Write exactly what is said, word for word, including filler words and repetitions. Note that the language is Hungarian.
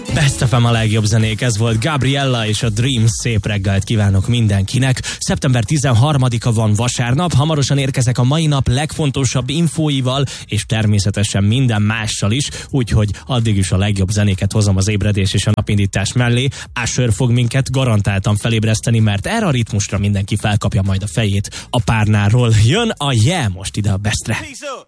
Best ef em a legjobb zenék, ez volt Gabriella és a Dreams. Szép reggelt kívánok mindenkinek. szeptember tizenharmadika van, vasárnap, hamarosan érkezek a mai nap legfontosabb infóival, és természetesen minden mással is, úgyhogy addig is a legjobb zenéket hozom az ébredés és a napindítás mellé. Usher fog minket garantáltan felébreszteni, mert erre a ritmusra mindenki felkapja majd a fejét a párnáról. Jön a Yeah most ide a Bestre.